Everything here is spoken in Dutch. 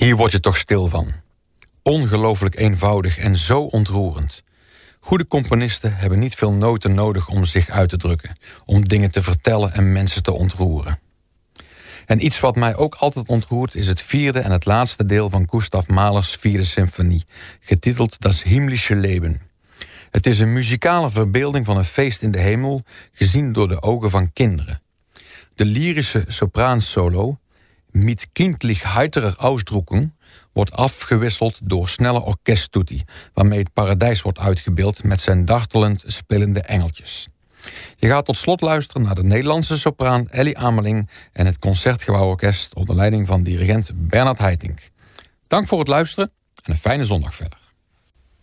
Hier word je toch stil van. Ongelooflijk eenvoudig en zo ontroerend. Goede componisten hebben niet veel noten nodig om zich uit te drukken, om dingen te vertellen en mensen te ontroeren. En iets wat mij ook altijd ontroert is het vierde en het laatste deel van Gustav Mahlers vierde symfonie, getiteld Das himmlische Leben. Het is een muzikale verbeelding van een feest in de hemel, gezien door de ogen van kinderen. De lyrische sopraansolo, mit kindlich heiterer Ausdruckung, wordt afgewisseld door snelle orkesttoetie, waarmee het paradijs wordt uitgebeeld met zijn dartelend spelende engeltjes. Je gaat tot slot luisteren naar de Nederlandse sopraan Ellie Ameling en het Concertgebouworkest onder leiding van dirigent Bernard Haitink. Dank voor het luisteren en een fijne zondag verder.